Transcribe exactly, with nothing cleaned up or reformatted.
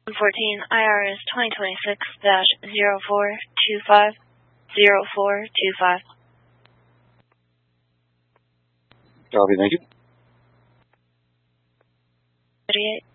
fourteen I R S twenty twenty-six dash zero four two five zero four two five. Copy, thank you. thirty-eight.